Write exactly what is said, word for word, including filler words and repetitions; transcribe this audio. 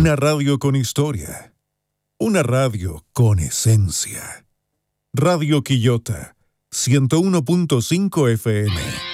Una radio con historia. Una radio con esencia. Radio Quillota, ciento uno punto cinco F M.